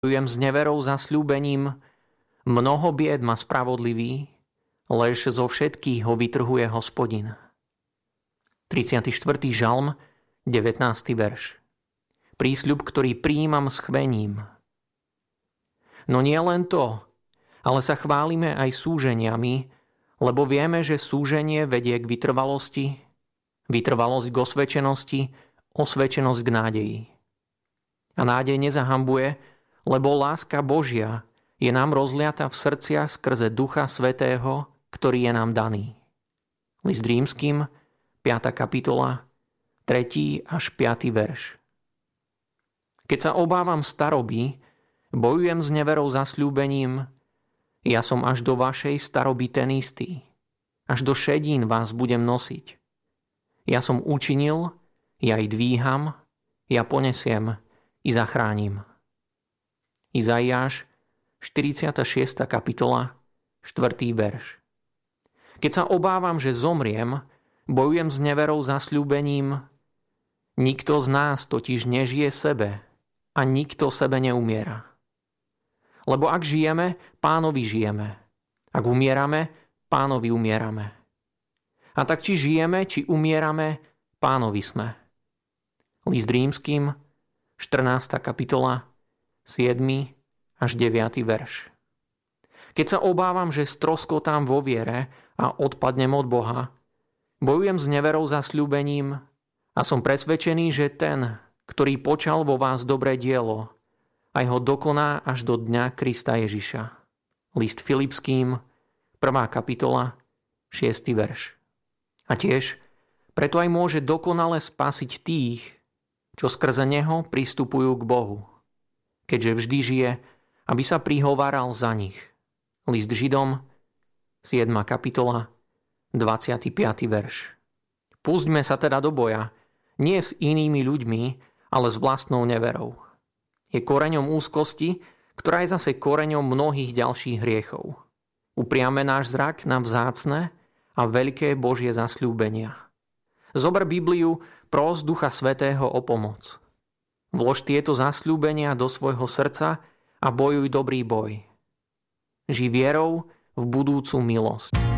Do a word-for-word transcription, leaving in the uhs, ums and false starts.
Bojujem s neverou zasľúbením, mnoho bied má spravodlivý, lež zo všetkých ho vytrhuje Hospodin. tridsiaty štvrtý žalm, devätnásty verš. Prísľub, ktorý prijímam s chvením. No nie len to, ale sa chválime aj súženiami, lebo vieme, že súženie vedie k vytrvalosti, vytrvalosť k osvedčenosti, osvedčenosť k nádeji. A nádej nezahambuje, lebo láska Božia je nám rozliata v srdciach skrze Ducha Svätého, ktorý je nám daný. List Rímskym, piata kapitola, tretí až piaty verš. Keď sa obávam staroby, bojujem s neverou zasľúbením, ja som až do vašej staroby ten istý. Až do šedín vás budem nosiť. Ja som učinil, ja i dvíham, ja ponesiem i zachránim. Izaiáš, štyridsiata šiesta kapitola, štvrtý verš. Keď sa obávam, že zomriem, bojujem s neverou zasľúbením. Nikto z nás totiž nežije sebe a nikto sebe neumiera. Lebo ak žijeme, Pánovi žijeme. Ak umierame, Pánovi umierame. A tak či žijeme, či umierame, Pánovi sme. List Rímskym, štrnásta kapitola, siedmy až deviaty verš. Keď sa obávam, že stroskotám vo viere a odpadnem od Boha, bojujem s neverou zasľúbením a som presvedčený, že ten, ktorý počal vo vás dobré dielo, aj ho dokoná až do dňa Krista Ježiša. List Filipským, prvá kapitola, šiesty verš. A tiež, preto aj môže dokonale spasiť tých, čo skrze neho pristupujú k Bohu, keďže vždy žije, aby sa prihováral za nich. List Židom, siedma kapitola, dvadsiaty piaty verš. Pustme sa teda do boja, nie s inými ľuďmi, ale s vlastnou neverou. Je koreňom úzkosti, ktorá je zase koreňom mnohých ďalších hriechov. Upriame náš zrak na vzácne a veľké Božie zasľúbenia. Zober Bibliu, pros Ducha Svätého o pomoc. Vlož tieto zasľúbenia do svojho srdca a bojuj dobrý boj. Žij vierou v budúcu milosť.